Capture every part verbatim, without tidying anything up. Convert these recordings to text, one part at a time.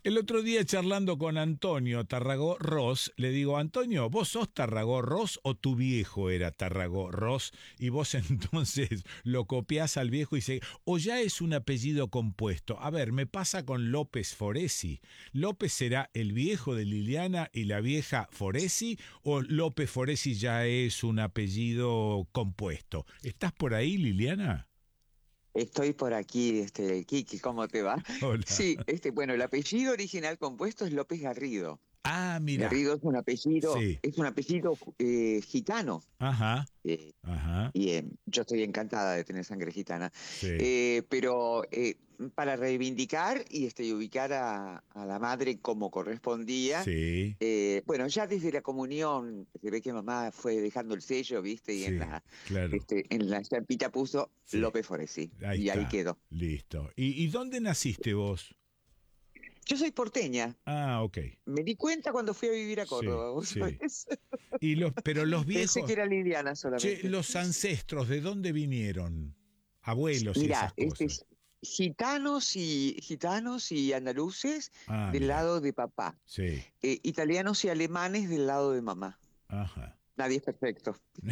El otro día charlando con Antonio Tarragó Ross, le digo, Antonio, ¿vos sos Tarragó Ross o tu viejo era Tarragó Ross? Y vos entonces lo copiás al viejo y se... O ya es un apellido compuesto. A ver, me pasa con López Foresi. ¿López será el viejo de Liliana y la vieja Foresi? ¿O López Foresi ya es un apellido compuesto? ¿Estás por ahí, Liliana? Estoy por aquí, este, Kiki, ¿cómo te va? Hola. Sí, este, bueno, el apellido original compuesto es López Garrido. Ah, mira. Garrido es un apellido, Sí. es un apellido eh, gitano. Ajá. eh, Ajá. y eh, yo estoy encantada de tener sangre gitana. Sí. Eh, pero eh, para reivindicar y este, ubicar a, a la madre como correspondía, Sí. eh, bueno, ya desde la comunión, se ve que mamá fue dejando el sello, ¿viste? Y en Sí. la, Claro. este, en la estampita puso Sí. López Foresi. Ahí Y ahí está. quedó. Listo. ¿Y, y dónde naciste vos? Yo soy porteña. Ah, ok. Me di cuenta cuando fui a vivir a Sí, Córdoba, ¿vos sí. sabés? Y los, pero los Pensé que viejos, era Liliana che, solamente. los ancestros, ¿de dónde vinieron? Abuelos y Mirá, esas este, cosas. gitanos y gitanos y andaluces Ah, del mira. lado de papá, Sí. eh, italianos y alemanes del lado de mamá. Ajá. Nadie es perfecto.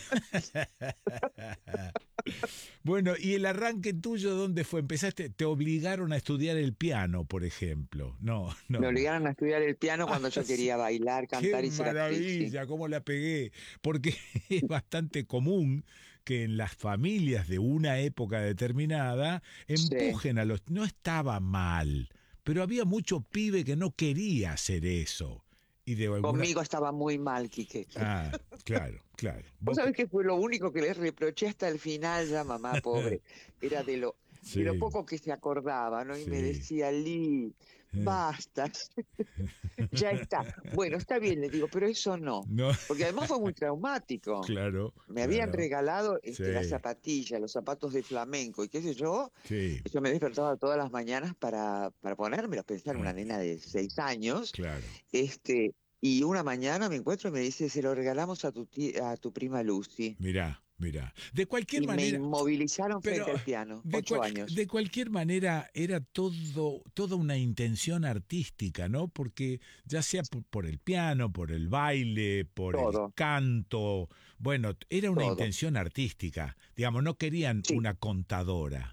Bueno, ¿y el arranque tuyo dónde fue? ¿Empezaste, te obligaron a estudiar el piano, por ejemplo? No, Me no, no. obligaron a estudiar el piano Ah, cuando yo sí. quería bailar, Qué cantar y ser actriz, sí. maravilla, cómo la pegué. Porque es bastante común que en las familias de una época determinada Sí. empujen a los... No estaba mal, pero había mucho pibe que no quería hacer eso. Y de alguna... Conmigo estaba muy mal, Quique. Ah, claro, claro. Vos Vos que... sabés que fue lo único que les reproché hasta el final ya, mamá, pobre. Era de lo, de lo Sí, poco que se acordaba, ¿no? Y me sí. decía, Lee, Eh, basta, ya está. Bueno, está bien, le digo, pero eso no. No, Porque además fue muy traumático. claro, Me habían claro. regalado este, las Sí, zapatillas, los zapatos de flamenco y qué sé yo. sí. Yo me despertaba todas las mañanas para, para ponérmelos, pensar en una Ah, nena de seis años. claro. Este, y una mañana me encuentro y me dice, se lo regalamos a tu, ti- a tu prima Lucy. Mirá, mirá. De cualquier Y me manera, inmovilizaron pero frente al piano, de, ocho cual- años. de cualquier manera era todo, toda una intención artística, ¿no? Porque ya sea por, por el piano, por el baile, por el Todo, canto, bueno, era una todo. intención artística. Digamos, no querían Sí. una contadora.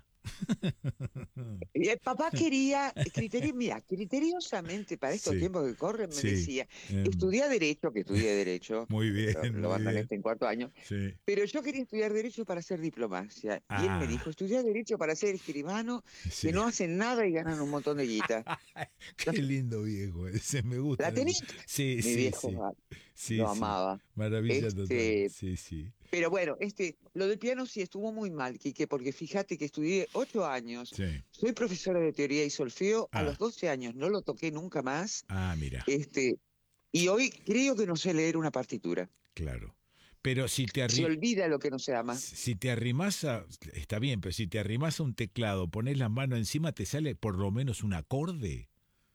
Y el papá quería, criterio, mira, criteriosamente para estos Sí, tiempos que corren, me sí. decía, em, estudia Derecho, que estudié Derecho, muy lo, bien, lo muy mandan bien. este en cuarto año, Sí. pero yo quería estudiar Derecho para hacer diplomacia. Y él me dijo, Ah, estudia Derecho para ser escribano, que sí. no hacen nada y ganan un montón de guita. Qué lindo viejo ese, me gusta. ¿La tenés? Sí, Mi sí, viejo sí. ah, Sí, lo sí. amaba. Maravilla total. Este, Sí, sí. pero bueno, este, lo del piano sí estuvo muy mal, Quique, porque fíjate que estudié ocho años, Sí. soy profesora de teoría y solfeo, a los Ah, doce años no lo toqué nunca más, ah, mira, este, y hoy creo que no sé leer una partitura. claro. Pero si te Se arri olvida lo que no se ama. si te arrimas a, está bien, pero si te arrimas a un teclado, pones la mano encima, te sale por lo menos un acorde.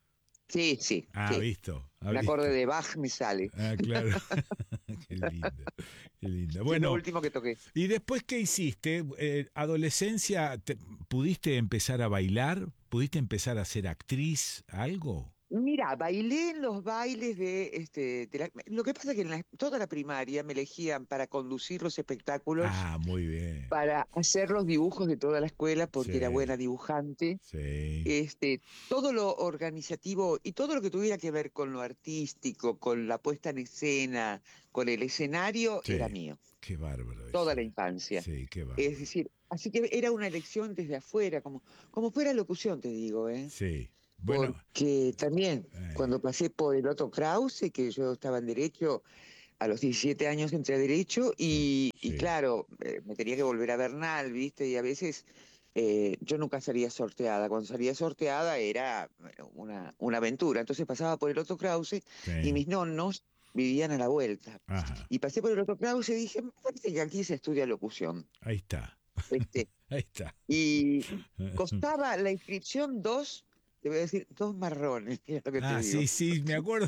Sí, sí, Ah, sí. visto, ah, Un acorde visto. de Bach me sale. Ah, claro. Qué linda, qué linda. Es lo Bueno, último que toqué. ¿y después qué hiciste? Eh, ¿Adolescencia, te- pudiste empezar a bailar? ¿Pudiste empezar a ser actriz? ¿Algo? Mira, bailé en los bailes de, este, de la- lo que pasa es que en la- toda la primaria me elegían para conducir los espectáculos, Ah, muy bien. para hacer los dibujos de toda la escuela, porque era Sí, buena dibujante. sí, Este, todo lo organizativo y todo lo que tuviera que ver con lo artístico, con la puesta en escena, con el escenario, era sí. mío, Qué bárbaro toda ese. la infancia. Sí, qué Es bárbaro. decir, así que era una elección desde afuera, como, como fuera locución, te digo, ¿eh? Sí. Bueno, Porque también eh, cuando pasé por el Otto Krause, que yo estaba en Derecho, a los diecisiete años entré a Derecho sí, y, y sí. claro, eh, me tenía que volver a Bernal, ¿viste? Y a veces eh, yo nunca salía sorteada. Cuando salía sorteada era bueno, una, una aventura. Entonces pasaba por el Otto Krause y Sí. mis nonos vivían a la vuelta. Ajá. Y pasé por el Otto Krause y dije, me parece que aquí se estudia locución. Ahí está. ¿Viste? Ahí está. Y costaba la inscripción dos, te voy a decir, dos marrones, mira lo que te Ah, digo. sí, sí, me acuerdo.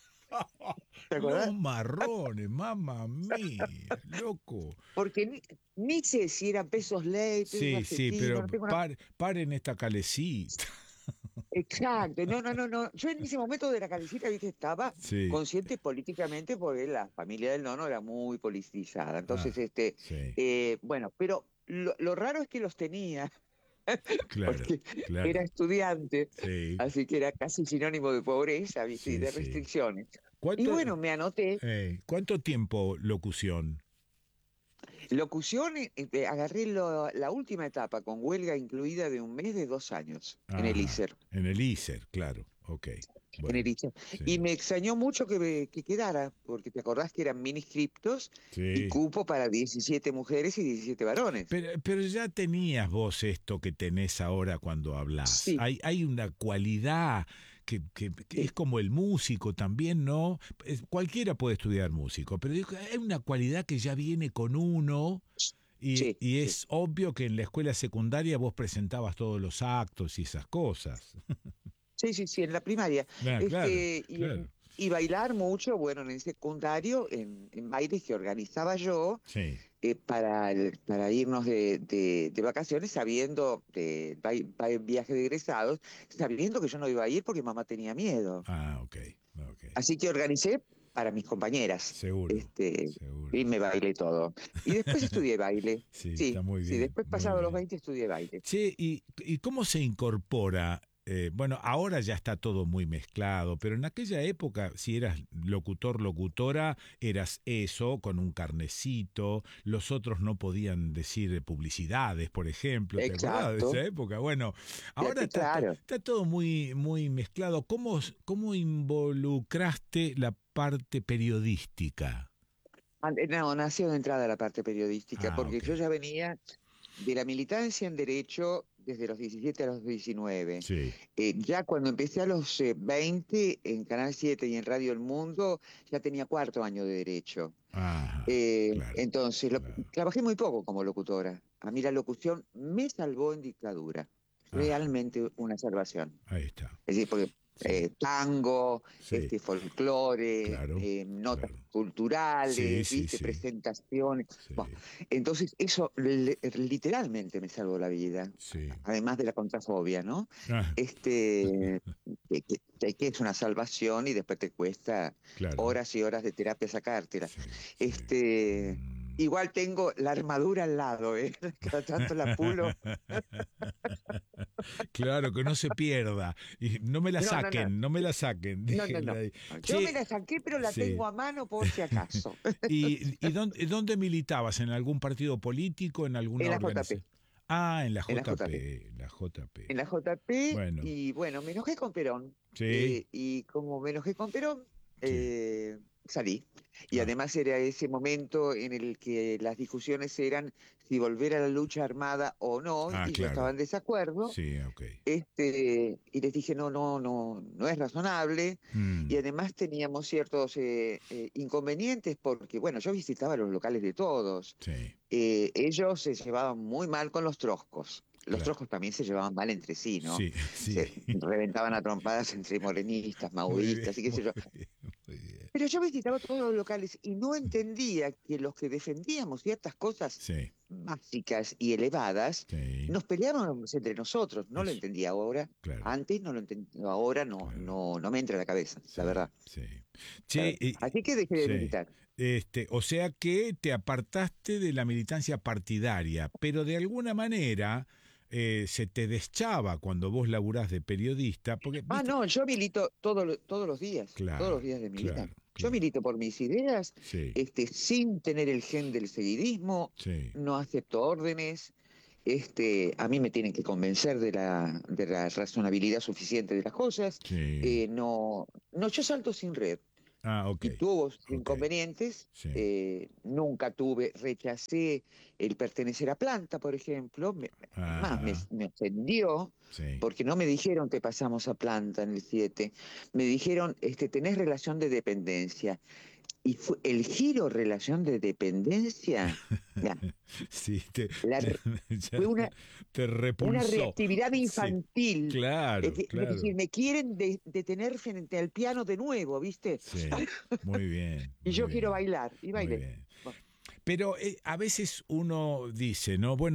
¿Te Los acordás? marrones, mamá mía, loco. Porque ni, ni sé si eran pesos ley, pesos Sí, sí, argentinos, pero no tengo una. par, paren esta calecita. Exacto, no, no, no, no. Yo en ese momento de la calecita, viste, estaba Sí. consciente políticamente porque la familia del nono era muy politizada. Entonces, Ah, este, sí. eh, bueno, pero lo, lo raro es que los tenía, Claro, porque era claro. estudiante, Sí, así que era casi sinónimo de pobreza, viste, y sí, de sí. restricciones. Y ¿Cuánto, bueno, me anoté. eh, ¿cuánto tiempo locución? Locución, eh, eh, agarré lo- la última etapa con huelga incluida de un mes de dos años en el Ajá. ISER. En el ISER, claro. Ok. En el Bueno. ISER. Y Sí. me extrañó mucho que, me- que quedara, porque te acordás que eran miniscriptos y Sí. cupo para diecisiete mujeres y diecisiete varones. Pero, pero ya tenías vos esto que tenés ahora cuando hablás. Sí, Hay, hay una cualidad que, que- que es sí, como el músico también, ¿no? Es- cualquiera puede estudiar músico, pero digo, hay una cualidad que ya viene con uno y, sí, y sí. es obvio que en la escuela secundaria vos presentabas todos los actos y esas cosas. Sí, sí, sí, en la primaria. Ah, claro, Este, y, claro. en- y bailar mucho, bueno, en el secundario, en, en bailes que organizaba yo, Sí. eh, para, el- para irnos de, de- de vacaciones, sabiendo, de, vai- vai- viaje de egresados, sabiendo que yo no iba a ir porque mamá tenía miedo. Ah, ok, ok. Así que organicé para mis compañeras, Seguro, este, y seguro. me bailé todo. Y después estudié baile. Sí, está Sí, muy sí, bien, después muy pasado los bien. veinte estudié baile. Che, ¿y, y cómo se incorpora? Eh, bueno, ahora ya está todo muy mezclado, pero en aquella época, si eras locutor, locutora, eras eso, con un carnecito, los otros no podían decir publicidades, por ejemplo, ¿te acordás de esa Exacto. época? Bueno, Sí, ahora sí, está, to- claro. está todo muy, muy mezclado. ¿Cómo, cómo involucraste la parte periodística? Ah, eh, No, nació de entrada la parte periodística, Ah, porque ok. yo ya venía de la militancia en Derecho desde los diecisiete a los diecinueve. Sí. Eh, ya cuando empecé a los eh, veinte en Canal siete y en Radio El Mundo, ya tenía cuarto año de Derecho. Ajá, Eh, claro, entonces, lo- claro. trabajé muy poco como locutora. A mí la locución me salvó en dictadura. Ajá, Realmente una salvación. ahí está. Es decir, porque Sí, eh, tango, sí, este, folclore, claro, eh, notas claro. Sí, culturales, sí, viste, sí, presentaciones. Bueno, sí, entonces eso le- literalmente me salvó la vida, sí. además de la contrafobia, ¿no? Ah, Este, que, que- que es una salvación y después te cuesta claro. horas y horas de terapia sacártela. Sí, sí. Este, Mm. igual tengo la armadura al lado, ¿eh? Cada tanto la pulo. Claro, que no se pierda. Y no me la No, no, no. saquen, no me la saquen. No, no, Déjenla no. ahí. Yo me Che, la saqué, pero la sí. tengo a mano por si acaso. ¿Y, y dónde, dónde militabas? ¿En algún partido político? ¿En alguna En la J P, organización? Ah, en la en la J P. J P, la J P. En la J P, Bueno, y bueno, me enojé con Perón. sí, Eh, y como me enojé con Perón, sí. eh, salí. Y Ah, además era ese momento en el que las discusiones eran si volver a la lucha armada o no, ah, y yo estaba claro. en desacuerdo. Sí, ok. Este, y les dije, no, no, no, no es razonable. Y Mm, además teníamos ciertos eh, eh, inconvenientes porque, bueno, yo visitaba los locales de todos. sí, Eh, ellos se llevaban muy mal con los troscos. Los claro. troscos también se llevaban mal entre sí, ¿no? Sí, sí. Se reventaban a trompadas entre morenistas, Muy bien, maoístas y qué muy sé yo. bien, muy bien. Pero yo visitaba todos los locales y no entendía que los que defendíamos ciertas cosas Sí, básicas y elevadas, sí. nos peleábamos entre nosotros. No lo Eso, entendía ahora. claro, Antes no lo entendía, ahora no, claro. no, no me entra a la cabeza, la Sí, verdad. sí. La Che, verdad. y- Así que dejé de sí. militar. Este, o sea que te apartaste de la militancia partidaria, pero de alguna manera eh, se te deschaba cuando vos laburás de periodista, porque, Ah, viste, no, yo milito todo lo- todos los días, todos los claro, días de mi vida. claro, Yo claro. milito por mis ideas, Sí, este, sin tener el gen del seguidismo, sí, no acepto órdenes, este, a mí me tienen que convencer de la, de la razonabilidad suficiente de las cosas. sí. Eh, no, no, yo salto sin red. Ah, ok, Y tuvo sus ok, inconvenientes. sí. Eh, nunca tuve, rechacé el pertenecer a Planta, por ejemplo. Me- es más, me, Ajá, me ofendió sí. porque no me dijeron te pasamos a Planta en el siete. Me dijeron, este, tenés relación de dependencia. Y fue el giro relación de dependencia, ya, Sí, te, la te, re- ya fue una, te una repulsó. reactividad Sí, infantil. Es claro, de- de decir, claro. me quieren de- detener frente al piano de nuevo, ¿viste? Sí, muy bien, Y muy yo quiero bien, bailar, y muy bailé. bien. Pero eh, a veces uno dice, ¿no? Bueno,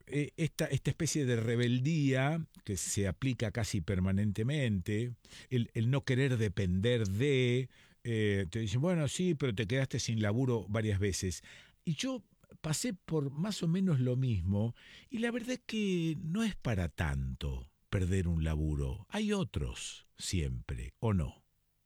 eh, esta, esta especie de rebeldía que se aplica casi permanentemente, el, el no querer depender de, eh, te dicen, bueno, sí, pero te quedaste sin laburo varias veces. Y yo pasé por más o menos lo mismo, y la verdad es que no es para tanto perder un laburo. Hay otros siempre, ¿o no?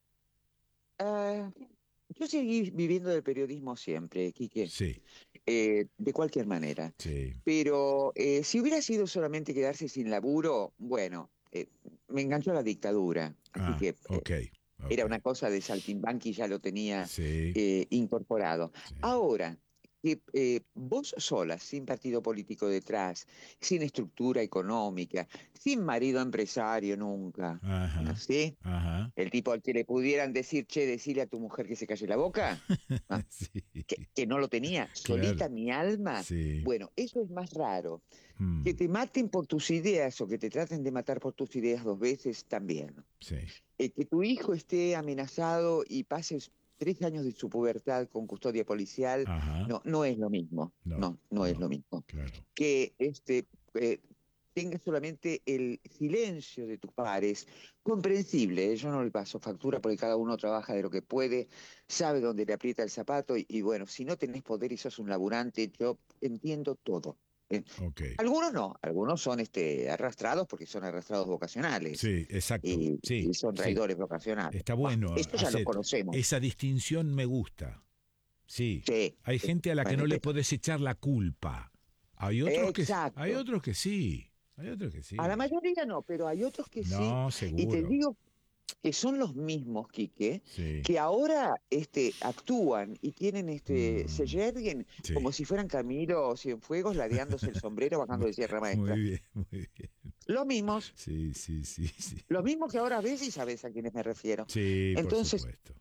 Ah, yo seguí viviendo del periodismo siempre, Quique, Sí, eh, de cualquier manera. sí. Pero eh, si hubiera sido solamente quedarse sin laburo, bueno, eh, me enganchó la dictadura. Así Ah, que eh, ok, ok. era una cosa de saltimbanqui, ya lo tenía Sí, eh, incorporado. sí. Ahora, que eh, vos sola, sin partido político detrás, sin estructura económica, sin marido empresario nunca, Ajá, ¿sí? ajá. El tipo al que le pudieran decir, che, decile a tu mujer que se calle la boca, ah, Sí, que, que no lo tenía, claro. solita mi alma. Sí. Bueno, eso es más raro. Que Mm, te maten por tus ideas o que te traten de matar por tus ideas dos veces, también. sí. Eh, que tu hijo esté amenazado y pases tres años de su pubertad con custodia policial, Ajá. no, no es lo mismo. No, No, no es no. lo mismo. Claro. Que este, eh, tengas solamente el silencio de tus pares, comprensible, ¿eh? Yo no le paso factura porque cada uno trabaja de lo que puede, sabe dónde le aprieta el zapato y, y bueno, si no tenés poder y sos un laburante, yo entiendo todo. ¿eh? Ok. Algunos no, algunos son este, arrastrados porque son arrastrados vocacionales Sí, exacto. y, Sí, y son sí. traidores vocacionales. Está Bah, bueno esto ya lo hacer conocemos. esa distinción, me gusta. Sí. Sí, Hay sí, gente a la que bueno, no le te- podés echar la culpa. Hay otros que hay exacto. otros que sí. Hay otros que A la sí. mayoría no, pero hay otros que sí. No, Y te seguro. digo que son los mismos, Quique, Sí. que ahora este, actúan y tienen, este, se Mm, yerguen sí. como si fueran Camilo Cienfuegos ladeándose el sombrero bajando Muy, de Sierra muy Maestra. bien, muy bien. Los mismos, Sí, sí, sí, sí. los mismos que ahora ves y sabes a quiénes me refiero. Sí, por Entonces, supuesto.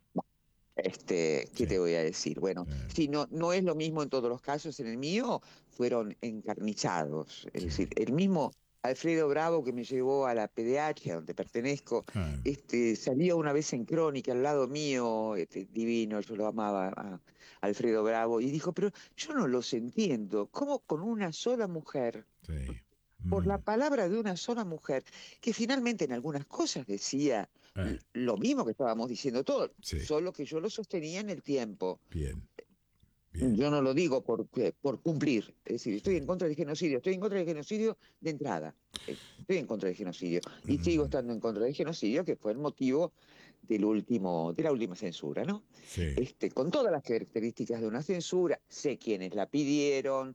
este, ¿qué te Sí. voy a decir? Bueno, Eh, si no, no es lo mismo en todos los casos, en el mío fueron encarnizados. Es sí. decir, el mismo Alfredo Bravo que me llevó a la P D H, a donde pertenezco, Ah, este, salía una vez en Crónica al lado mío, este, divino, yo lo amaba a Alfredo Bravo, y dijo, pero yo no los entiendo, ¿cómo con una sola mujer? sí. Por la Mm, palabra de una sola mujer, que finalmente en algunas cosas decía eh, l- lo mismo que estábamos diciendo todos, sí. solo que yo lo sostenía en el tiempo. Bien, bien. Yo no lo digo por, eh, por cumplir, es decir, Sí. estoy en contra del genocidio, estoy en contra del genocidio de entrada, eh, estoy en contra del genocidio y sigo Mm, estando en contra del genocidio, que fue el motivo del último, de la última censura, ¿no? sí. Este, con todas las características de una censura, sé quiénes la pidieron,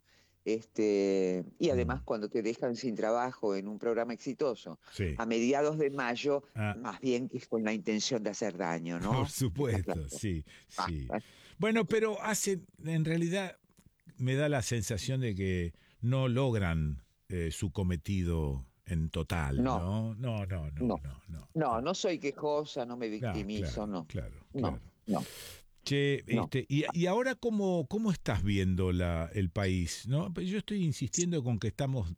este, y además Mm, cuando te dejan sin trabajo en un programa exitoso, sí. a mediados de mayo, Ah, más bien que es con la intención de hacer daño, por ¿no? Está supuesto, claro. sí, Ah, sí. ah, Bueno, pero hace, en realidad me da la sensación de que no logran eh, su cometido en total, no, ¿no? No, no, no, no. no, no, No, no. no soy quejosa, no me Ah, victimizo, claro, no. claro, No, claro. no, Che, no. este, y, y ahora cómo, cómo estás viendo la, el país, ¿no? Pues yo estoy insistiendo con que estamos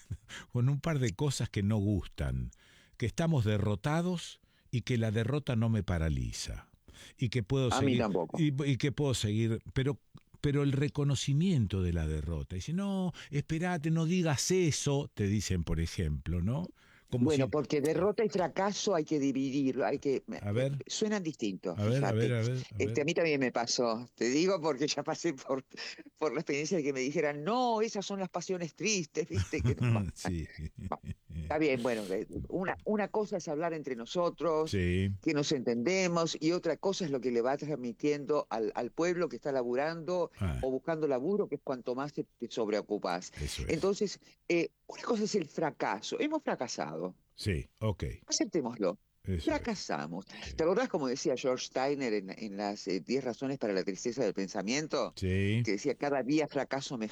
con un par de cosas que no gustan, que estamos derrotados y que la derrota no me paraliza y que puedo A mí seguir tampoco. y, y que puedo seguir, pero pero el reconocimiento de la derrota. Dice, no, espérate, no digas eso, te dicen, por ejemplo, ¿no? Como Bueno, si, porque derrota y fracaso hay que dividirlo, hay que a eh, ver, suenan distintos, a ver, a ver, fíjate. a ver, a ver. Este, a mí también me pasó, te digo porque ya pasé por, por la experiencia de que me dijeran, no, esas son las pasiones tristes, viste, que no, va, Sí, va. Está bien, bueno, eh, una, una cosa es hablar entre nosotros, sí, que nos entendemos, y otra cosa es lo que le va transmitiendo al, al pueblo que está laburando ah, o buscando laburo, que es cuanto más te, te sobreocupas. eso es. Entonces, eh, una cosa es el fracaso. Hemos fracasado. Sí, ok, Aceptémoslo. eso es. Fracasamos. Sí, ¿Te acordás como decía George Steiner en, en las eh, diez razones para la tristeza del pensamiento? sí, Que decía, cada día fracaso